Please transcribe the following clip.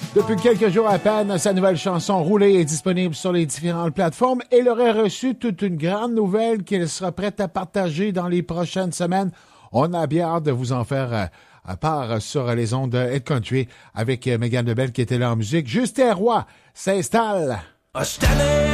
Depuis quelques jours à peine, sa nouvelle chanson Rouler est disponible sur les différentes plateformes et il aurait reçu toute une grande nouvelle qu'il sera prêt à partager dans les prochaines semaines. On a bien hâte de vous en faire à part sur les ondes Hit Country avec Mégane Lebel qui était là en musique. Justin Roy s'installe.